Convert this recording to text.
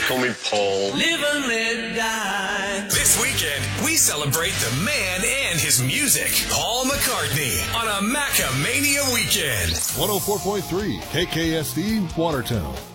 call me Paul. Live and let die. This weekend, we celebrate the man and his music. Paul McCartney on a Macamania weekend. 104.3 KKSD, Watertown.